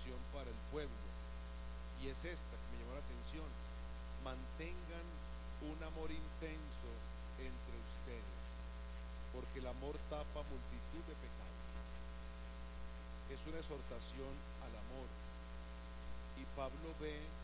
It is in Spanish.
exhortación para el pueblo, y es esta que me llamó la atención: mantengan un amor intenso entre ustedes, porque el amor tapa multitud de pecados. Es una exhortación al amor, y Pablo ve